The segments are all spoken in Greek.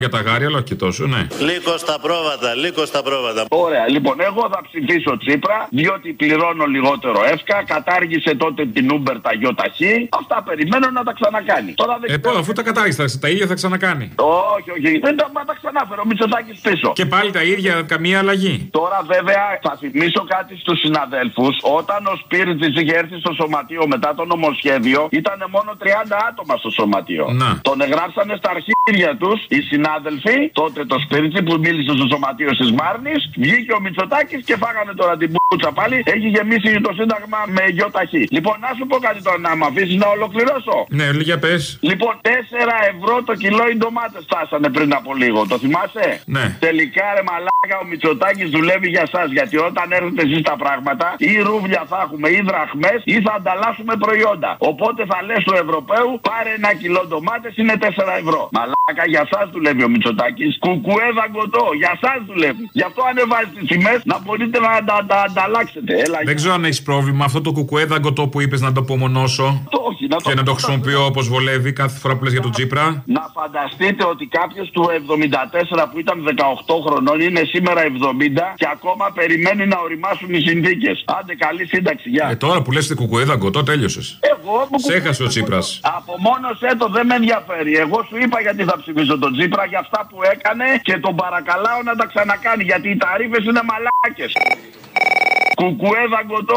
Για τα γάρια, αλλά όχι τόσο, ναι. Λίγο στα πρόβατα, λίγο στα πρόβατα. Ωραία, λοιπόν, εγώ θα ψηφίσω Τσίπρα, διότι πληρώνω λιγότερο εύκα, κατάργησε τότε την Uber τα ΙΟΤΑΧΗ. Αυτά περιμένω να τα ξανακάνει. Τώρα δεν αφού τα κατάργησε, τα ίδια θα ξανακάνει. Όχι, δεν τα ξανάφερε ο Μητσοτάκης πίσω. Και πάλι τα ίδια, καμία αλλαγή. Τώρα, βέβαια, θα θυμίσω κάτι στους συναδέλφους. Όταν ο Σπίρτζης είχε έρθει στο σωματείο μετά το νομοσχέδιο, ήταν μόνο 30 άτομα στο σωματείο. Να. Τον εγγράψανε στα αρχίδια τους οι συνάδελφοι, τότε το Σπίρτζη που μίλησε στο σωματείο της Μάρνης. Βγήκε ο Μητσοτάκης και φάγανε τώρα την πουτσα πάλι. Έχει γεμίσει το Σύνταγμα με ΙΟΤΑΧΗ. Λοιπόν, να σου πω κάτι τώρα, να μ' αφήσεις να ολοκληρώσω. Ναι, για πες. Λοιπόν, 4 ευρώ το κιλό οι ντομάτες φτάσανε πριν από λίγο. Το θυμάσαι? Ναι. Τελικά, ρε μαλάκα, ο Μητσοτάκης δουλεύει για σας. Γιατί όταν έρθετε εσείς τα πράγματα, ή ρούβλια θα έχουμε ή δραχμές ή θα ανταλλάσσουμε προϊόντα. Οπότε θα λες του Ευρωπαίου, πάρε 1 κιλό ντομάτες, είναι 4 ευρώ. Μαλάκα, για σας δουλεύει ο Μητσοτάκης. Κουκουέ δαγκωτό, για σας δουλεύει. Γι' αυτό ανεβάζει τις τιμές να μπορείτε να τα ανταλλάξετε. Δεν ξέρω αν έχεις πρόβλημα αυτό το κουκουέ δαγκωτό που είπες να το απομονώσω. Και να το χρησιμοποιώ όπως βολεύει κάθε φορά που λες για τον Τσίπρα. Να φανταστείτε ότι κάποιος του 74 που ήταν 18 χρονών είναι σήμερα 70 και ακόμα περιμένει να οριμάσουν οι συνθήκες. Άντε, καλή σύνταξη, γεια. Τώρα που λες κουκουέ δαγκωτό, τέλειωσες. Σε έχασε ο Τσίπρας. Απομόνωσέ το, δεν με ενδιαφέρει. Εγώ σου είπα γιατί θα ψηφίσω τον Τσίπρα για αυτά που έκανε και τον παρακαλάω να τα ξανακάνει γιατί οι ταρίφες είναι μαλάκες. Κουκουέ δαγκωτό.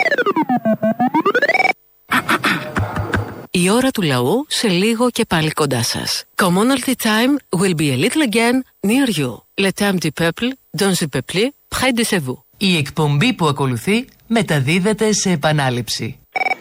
Η ώρα του λαού σε λίγο και πάλι κοντά σας. Commonalty time will be a little again near you. Le temps du peuple, dans le peuple, près de chez vous. Η εκπομπή που ακολουθεί μεταδίδεται σε επανάληψη.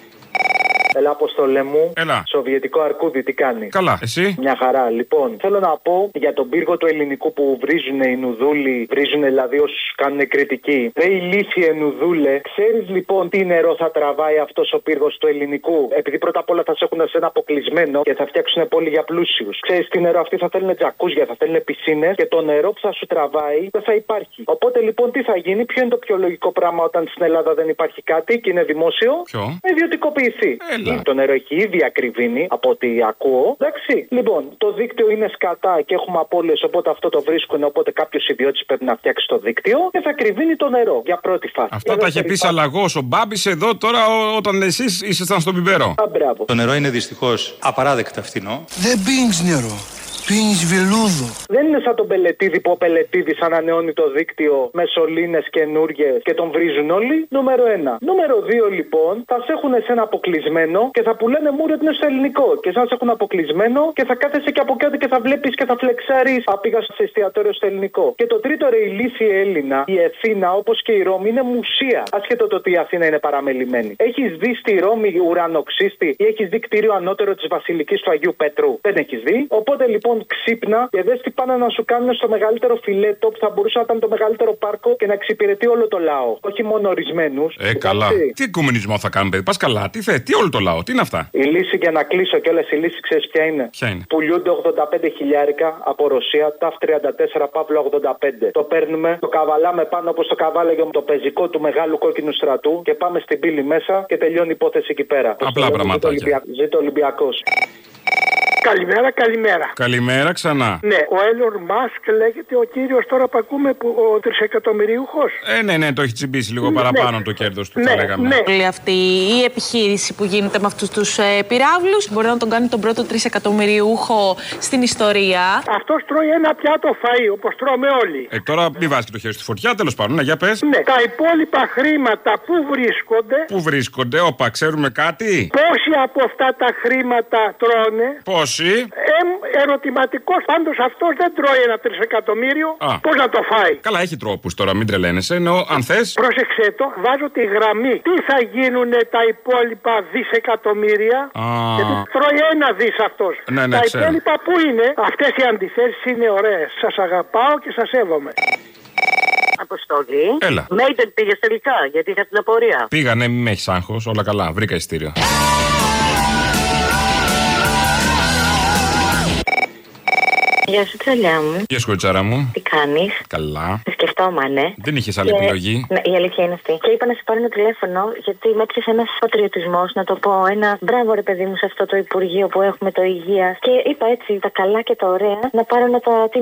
Έλα, Αποστολέ μου. Έλα. Σοβιετικό αρκούδι, τι κάνει? Καλά, εσύ? Μια χαρά. Λοιπόν, θέλω να πω για τον πύργο του ελληνικού που βρίζουν οι νουδούλοι, βρίζουν δηλαδή όσους κάνουν κριτική. Ρε ηλίθιε νουδούλε, ξέρεις λοιπόν τι νερό θα τραβάει αυτός ο πύργος του ελληνικού? Επειδή πρώτα απ' όλα θα σε έχουν σε ένα αποκλεισμένο και θα φτιάξουν πόλη για πλούσιους. Ξέρεις τι νερό? Αυτοί θα θέλουν τζακούζια, θα θέλουν πισίνες και το νερό που θα σου τραβάει δεν θα υπάρχει. Οπότε λοιπόν τι θα γίνει? Ποιο είναι το πιο λογικό πράγμα όταν στην Ελλάδα δεν υπάρχει κάτι και είναι δημόσιο? Ποιο? Ιδιωτικοποιηθεί. Το νερό έχει ήδη ακριβήνει από ό,τι ακούω. Εντάξει. Λοιπόν, το δίκτυο είναι σκατά και έχουμε απώλειες, οπότε αυτό το βρίσκουν. Οπότε κάποιος ιδιώτης πρέπει να φτιάξει το δίκτυο και θα κρυβίνει το νερό για πρώτη φάση. Αυτά τα είχε πει Σαλαγός ο Μπάμπης εδώ τώρα όταν εσείς ήσασταν στον Πιμπέρο. Μπράβο. Το νερό είναι δυστυχώς απαράδεκτα φθηνό. Δεν πίνεις νερό. Πίνεις βελούδο. Δεν είναι σαν τον Πελετίδη που ο Πελετίδης ανανεώνει το δίκτυο με σωλήνες καινούριες και τον βρίζουν όλοι. Νούμερο 1. Νούμερο 2 λοιπόν, θα σε έχουν σε ένα αποκλεισμένο και θα που λένε μου ότι είναι στο ελληνικό. Και σαν σε έχουν αποκλεισμένο και θα κάθεσαι και από κάτω και θα βλέπεις και θα φλεξάρεις. Πήγα σε εστιατόριο στο ελληνικό. Και το τρίτο, ρε ηλίθιε Έλληνα, η Αθήνα όπως και η Ρώμη είναι μουσεία. Ασχέτω το ότι η Αθήνα είναι παραμελημένη. Έχεις δει στη Ρώμη ουρανοξύστη ή έχεις δει κτίριο ανώτερο της Βασιλικής του Αγίου Πέτρου? Δεν έχεις δει. Οπότε λοιπόν ξύπνα και δες τι πάνε να σου κάνουν στο μεγαλύτερο φιλέτο που θα μπορούσε να ήταν το μεγαλύτερο πάρκο και να εξυπηρετεί όλο το λαό. Όχι μόνο ορισμένους. Καλά. Τι οικουμενισμό θα κάνουμε, παιδί? Πας καλά. Τι όλο το λαό, τι είναι αυτά? Η λύση για να κλείσω κιόλας, η λύση ξέρεις ποια είναι? Ποια είναι? Πουλιούνται 85 χιλιάρικα από Ρωσία, TAF 34 Παύλο 85. Το παίρνουμε, το καβαλάμε πάνω όπως το καβάλαγε το πεζικό του μεγάλου κόκκινου στρατού και πάμε στην πύλη μέσα και τελειώνει η υπόθεση εκεί πέρα. Απλά πραγματάκια. Ζήτω Ολυμπιακός. Καλημέρα, καλημέρα. Καλημέρα ξανά. Ναι, ο Έλλον Μάσκ λέγεται ο κύριος τώρα που ακούμε, που ο τρισεκατομμυριούχος. Ναι, το έχει τσιμπήσει λίγο παραπάνω το κέρδος του, θα λέγαμε. Ναι. Όλη αυτή η επιχείρηση που γίνεται με αυτούς τους πυράβλους μπορεί να τον κάνει τον πρώτο τρισεκατομμυριούχο στην ιστορία. Αυτός τρώει ένα πιάτο φαΐ, όπως τρώμε όλοι. Τώρα μην βάζει και το χέρι στη φωτιά, τέλος πάντων, για πες. Ναι, τα υπόλοιπα χρήματα πού βρίσκονται? Πού βρίσκονται, όπα, ξέρουμε κάτι? Πόσοι από αυτά τα χρήματα τρώνε? Πόσοι? Ερωτηματικός, πάντως αυτός δεν τρώει ένα τρισεκατομμύριο. Πώς να το φάει? Καλά, έχει τρόπους τώρα, μην τρελαίνεσαι. Αν θες. Πρόσεξε το, βάζω τη γραμμή. Τι θα γίνουνε τα υπόλοιπα δισεκατομμύρια? Γιατί τρώει ένα δις αυτός. Ναι, τα ξέρω. υπόλοιπα πού είναι? Αυτές οι αντιθέσεις είναι ωραίες. Σας αγαπάω και σας σέβομαι. Αποστολή. Έλα. Μέιντεν πήγες τελικά, γιατί είχα την απορία. Πήγανε, μην με έχεις άγχος, όλα καλά, βρήκα ειστήριο. Γεια σου, τσαλιά μου. Γεια σου, κοριτσάρα μου. Τι κάνεις? Καλά. Σε σκεφτόμανε. Δεν είχες άλλη επιλογή. Ναι, η αλήθεια είναι αυτή. Και είπα να σε πάρω ένα τηλέφωνο, γιατί με έπιασε ένας πατριωτισμός, να το πω. Ένα μπράβο, ρε παιδί μου, σε αυτό το Υπουργείο που έχουμε το Υγείας. Και είπα έτσι τα καλά και τα ωραία να πάρω να τα